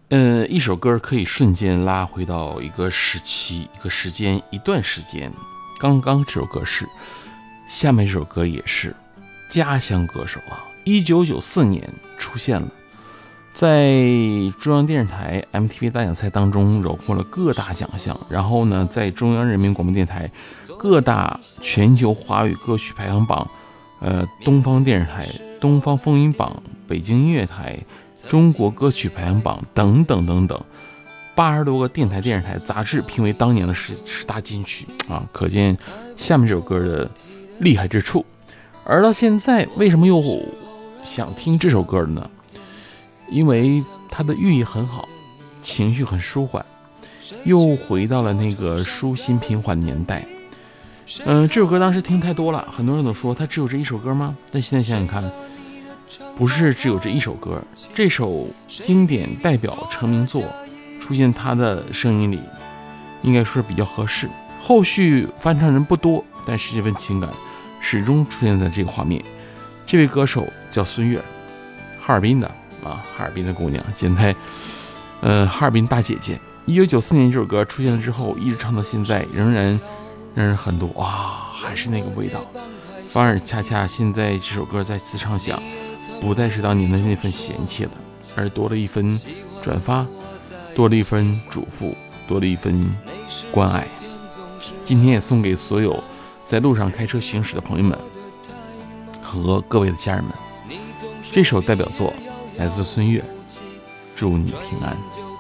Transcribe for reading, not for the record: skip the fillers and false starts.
一首歌可以瞬间拉回到一个时期、一个时间、一段时间。刚刚这首歌是，下面这首歌也是，家乡歌手啊，1994年出现了，在中央电视台 MTV 大奖赛当中荣获了各大奖项，然后呢，在中央人民广播电台各大全球华语歌曲排行榜，东方电视台、东方风云榜、北京音乐台、中国歌曲排行榜等等等等，80多个电台、电视台、杂志评为当年的十大金曲啊，可见下面这首歌的厉害之处。而到现在，为什么又想听这首歌呢？因为它的寓意很好，情绪很舒缓，又回到了那个舒心平缓的年代。这首歌当时听太多了，很多人都说它只有这一首歌吗？但现在想想看，不是只有这一首歌，这首经典代表成名作出现他的声音里，应该说是比较合适。后续翻唱人不多，但是这份情感始终出现在这个画面。这位歌手叫孙悦，哈尔滨的哈尔滨的姑娘，现在哈尔滨大姐姐。1994年这首歌出现了之后，一直唱到现在，仍然让人很多还是那个味道。反而恰恰现在这首歌再次唱响，不再是当年的那份嫌弃了，而多了一分转发，多了一分嘱咐，多了一分关爱。今天也送给所有在路上开车行驶的朋友们和各位的家人们，这首代表作来自孙悦，祝你平安。